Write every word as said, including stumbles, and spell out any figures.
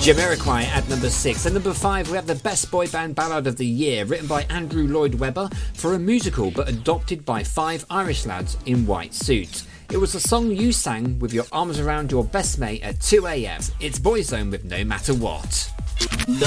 Jamiroquai at number six. And number five, we have the best boy band ballad of the year, written by Andrew Lloyd Webber for a musical but adopted by five Irish lads in white suits. It was a song you sang with your arms around your best mate at two a.m. It's Boyzone with No Matter What.